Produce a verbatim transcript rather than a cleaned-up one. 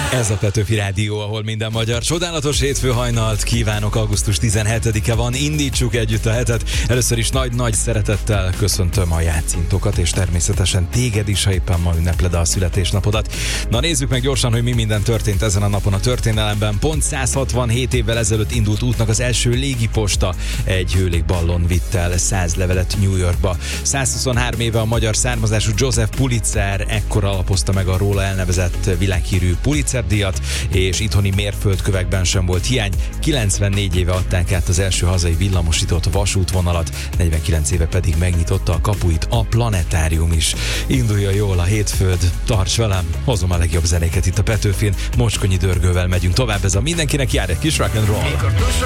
Ez a Petőfi Rádió, ahol minden magyar. Csodálatos hétfő hajnalt kívánok, augusztus tizenhetedike van, indítsuk együtt a hetet. Először is nagy-nagy szeretettel köszöntöm a játszintokat, és természetesen téged is, ha éppen ma ünnepled a születésnapodat. Na nézzük meg gyorsan, hogy mi minden történt ezen a napon a történelemben. Pont száz hatvanhét évvel ezelőtt indult útnak az első légiposta. Egy hőlégballon vitt el száz levelet New Yorkba. száz huszonhárom éve a magyar származású Joseph Pulitzer ekkor alapozta meg a róla elnevezett világhírű Pulitzer-díjat, és itthoni mérföldkövekben sem volt hiány. kilencvennégy éve adták át az első hazai villamosított vasútvonalat, negyvenkilenc éve pedig megnyitotta a kapuit a planetárium is. Indulja jól a hétfőd, tarts velem, hozom a legjobb zenéket itt a Petőfin, Mocskonyi Dörgővel megyünk tovább, ez a mindenkinek jár egy kis rock and roll.